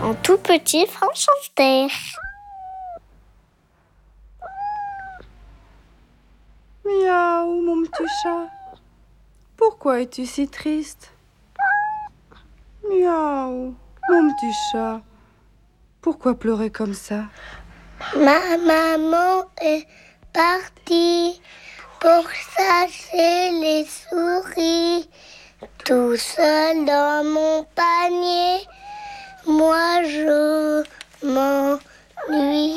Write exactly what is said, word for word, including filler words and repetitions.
un tout petit hamster. Miaou, mon petit chat. Pourquoi es-tu si triste? Miaou, mon petit chat. Pourquoi pleurer comme ça? Ma maman est partie pour chasser les souris. Tout seul dans mon panier, moi je m'ennuie.